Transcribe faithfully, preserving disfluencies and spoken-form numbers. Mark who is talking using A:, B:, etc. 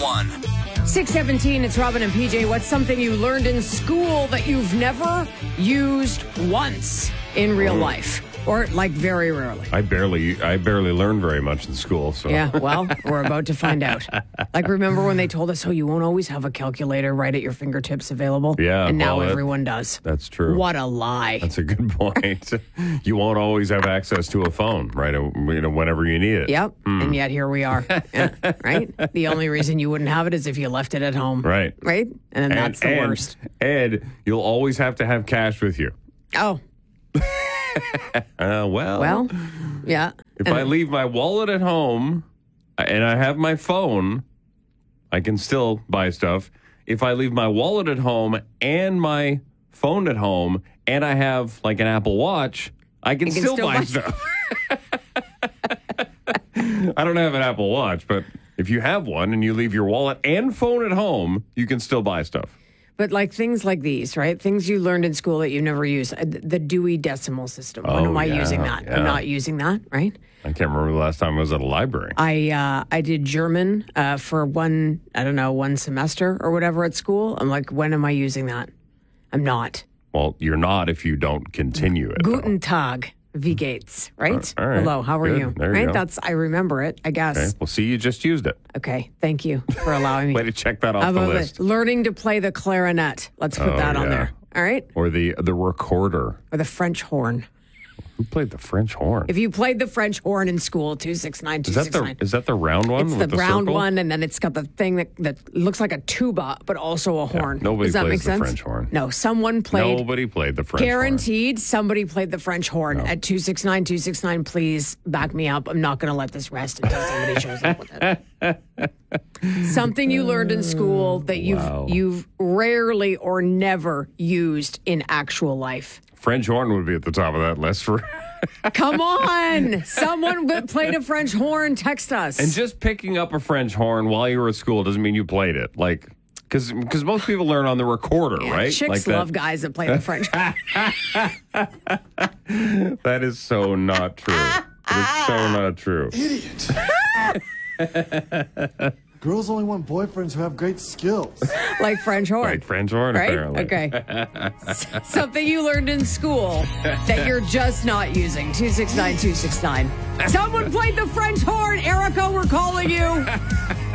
A: one.
B: six seventeen, it's Robin and P J. What's something you learned in school that you've never used once in real life? Or, like, very rarely?
C: I barely I barely learned very much in school. So
B: Yeah, well, we're about to find out. Like, remember when they told us, oh, you won't always have a calculator right at your fingertips available?
C: Yeah,
B: And now
C: well, that-
B: everyone does.
C: That's true.
B: What a lie.
C: That's a good point. You won't always have access to a phone, right? uh, You know, whenever you need it.
B: Yep. And yet here we are. Yeah, right? The only reason you wouldn't have it is if you left it at home.
C: Right.
B: Right? And then that's the
C: and,
B: worst.
C: And you'll always have to have cash with you.
B: Oh,
C: Uh, well,
B: well, yeah.
C: if I leave my wallet at home and I have my phone, I can still buy stuff. If I leave my wallet at home and my phone at home and I have like an Apple Watch, I can,
B: You can
C: still,
B: still
C: buy,
B: buy
C: stuff. I don't have an Apple Watch, but if you have one and you leave your wallet and phone at home, you can still buy stuff.
B: But like things like these, right? Things you learned in school that you've never used. Uh, The Dewey Decimal System. When
C: Oh,
B: am I
C: yeah,
B: using that?
C: yeah.
B: I'm not using that, right?
C: I can't remember the last time I was at a library.
B: I uh, I did German uh, for one, I don't know, one semester or whatever at school. I'm like, when am I using that? I'm not.
C: Well, you're not if you don't continue it. though.
B: Guten Tag, wie geht's, right?
C: All right.
B: Hello, how are
C: Good.
B: you?
C: There you
B: right?
C: go.
B: That's, I remember it, I guess.
C: Okay. Well, see, you just used it.
B: Okay, thank you for allowing me.
C: Way to check that off
B: How
C: the
B: about
C: list.
B: this? Learning to play the clarinet. Let's put
C: Oh,
B: that on
C: yeah.
B: there. All right?
C: Or the the recorder.
B: Or the French horn.
C: Who played the French horn?
B: If you played the French horn in school, two six nine, two
C: Is that
B: six
C: the
B: nine.
C: is that the round one?
B: It's the,
C: with the
B: round
C: circle?
B: one, and then it's got the thing that, that looks like a tuba, but also a horn.
C: nobody
B: Does that
C: plays
B: make
C: the
B: sense?
C: French horn.
B: No, someone played.
C: Nobody played the French
B: Guaranteed, somebody played the French horn at two six nine, two six nine. Please back me up. I'm not going to let this rest until somebody shows up with it. Something you learned in school that you've
C: Wow.
B: you've rarely or never used in actual life.
C: horn. French horn would be at the top of that list for.
B: Come on, someone that played a French horn. Text us.
C: And just picking up a French horn while you were at school doesn't mean you played it. Like, because because most people learn on the recorder,
B: Yeah,
C: right?
B: Chicks
C: like that-
B: love guys that play the French horn.
C: That is so not true. That is so not true.
D: Idiot. Girls only want boyfriends who have great skills.
B: Like French horn.
C: Like French horn,
B: Right?
C: apparently.
B: Okay. S- Something you learned in school that you're just not using. two six nine, two six nine. Someone played the French horn. Erica, we're calling you.